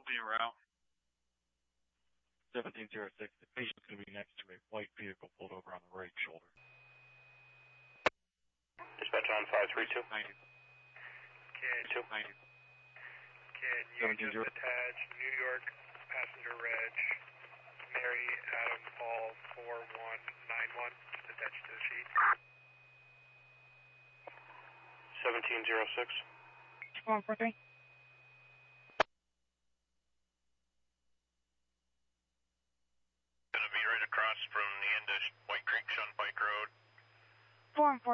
en route. 1706, the patient's going to be next to a white vehicle pulled over on the right shoulder. Dispatch on 532. 90. Can you just attach New York passenger reg Mary Adam Paul 4191 attached to the sheet? 1706. 143. Gonna be right across from the end of White Creek, Shunpike Road. 414.